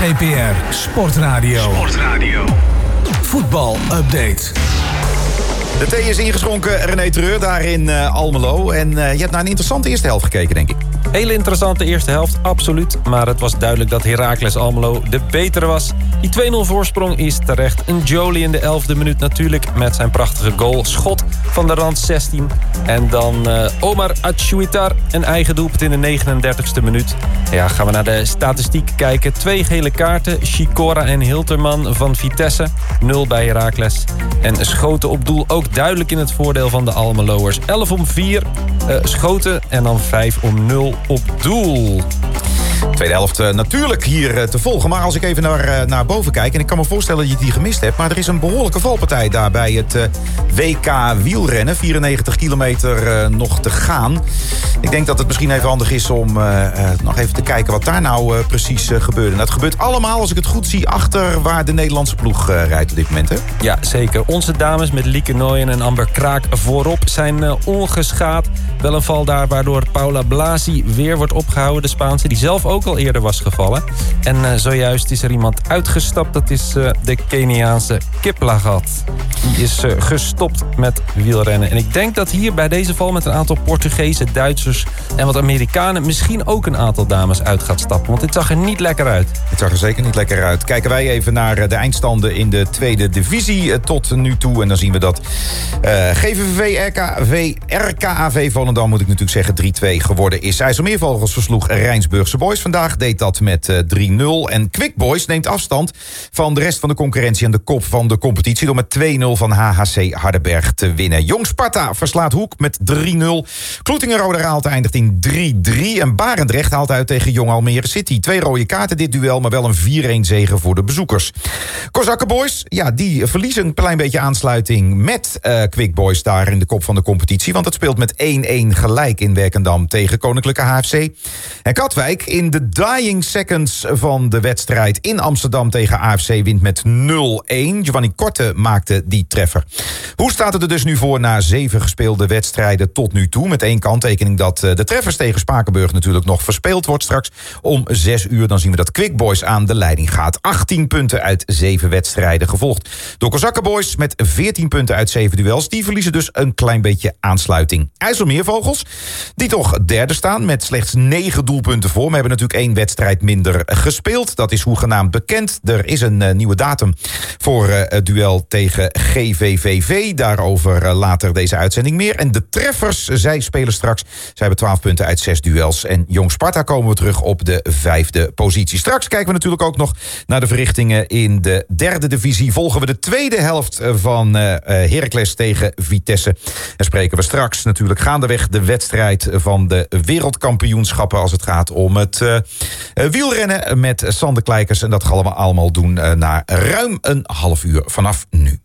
SGPR Sportradio. Voetbal-update. De thee is ingeschonken, René Treur, daar in Almelo. En je hebt naar een interessante eerste helft gekeken, denk ik. Hele interessante eerste helft, absoluut. Maar het was duidelijk dat Heracles Almelo de betere was. Die 2-0 voorsprong is terecht. Een Jolie in de 11e minuut natuurlijk met zijn prachtige goal. Schot van de rand 16. En dan Omar Atchouitar, een eigen doelpunt in de 39e minuut. Ja, gaan we naar de statistiek kijken. 2 gele kaarten, Chicora en Hilterman van Vitesse. 0 bij Heracles. En schoten op doel ook duidelijk in het voordeel van de Almeloers. 11 om 4 schoten en dan 5 om 0 op doel. Tweede helft natuurlijk hier te volgen. Maar als ik even naar boven kijk... en ik kan me voorstellen dat je die gemist hebt... maar er is een behoorlijke valpartij daar bij het WK wielrennen. 94 kilometer nog te gaan. Ik denk dat het misschien even handig is om nog even te kijken... wat daar nou precies gebeurde. Nou, het gebeurt allemaal, als ik het goed zie... achter waar de Nederlandse ploeg rijdt op dit moment, hè? Ja, zeker. Onze dames met Lieke Nooyen en Amber Kraak voorop zijn ongeschaad. Wel een val daar waardoor Paula Blasi weer wordt opgehouden. De Spaanse, die zelf ook al eerder was gevallen. En zojuist is er iemand uitgestapt. Dat is de Keniaanse Kiplagat. Die is gestopt met wielrennen. En ik denk dat hier bij deze val met een aantal Portugezen, Duitsers en wat Amerikanen... misschien ook een aantal dames uit gaat stappen. Want dit zag er niet lekker uit. Het zag er zeker niet lekker uit. Kijken wij even naar de eindstanden in de tweede divisie tot nu toe. En dan zien we dat GVV RKAV Volendam, moet ik natuurlijk zeggen, 3-2 geworden is. IJsselmeervogels versloeg Rijnsburgse Boys. Vandaag deed dat met 3-0. En Quick Boys neemt afstand van de rest van de concurrentie... aan de kop van de competitie door met 2-0 van HHC Hardenberg te winnen. Jong Sparta verslaat Hoek met 3-0. Kloetingen-Rode Raalte eindigt in 3-3. En Barendrecht haalt uit tegen Jong Almere City. 2 rode kaarten dit duel, maar wel een 4-1 zege voor de bezoekers. Kozakken Boys, ja, die verliezen een klein beetje aansluiting met Quick Boys daar in de kop van de competitie. Want het speelt met 1-1 gelijk in Werkendam tegen Koninklijke HFC. En Katwijk in de dying seconds van de wedstrijd in Amsterdam tegen AFC wint met 0-1. Giovanni Korte maakte die treffer. Hoe staat het er dus nu voor na 7 gespeelde wedstrijden tot nu toe? Met 1 kanttekening dat de treffers tegen Spakenburg natuurlijk nog verspeeld wordt straks. Om 6 uur dan zien we dat Quick Boys aan de leiding gaat. 18 punten uit 7 wedstrijden, gevolgd door Kozakken Boys met 14 punten uit 7 duels. Die verliezen dus een klein beetje aansluiting. IJsselmeervogels, die toch derde staan met slechts 9 doelpunten voor. We hebben natuurlijk 1 wedstrijd minder gespeeld. Dat is hoegenaamd bekend. Er is een nieuwe datum voor het duel tegen GVVV. Daarover later deze uitzending meer. En de treffers, zij spelen straks. Zij hebben 12 punten uit 6 duels. En Jong Sparta komen we terug op de 5e positie. Straks kijken we natuurlijk ook nog naar de verrichtingen in de 3e divisie. Volgen we de tweede helft van Heracles tegen Vitesse. En spreken we straks natuurlijk gaandeweg de wedstrijd van de wereldkampioenschappen als het gaat om het wielrennen met Sander Kleikers. En dat gaan we allemaal doen na ruim een half uur vanaf nu.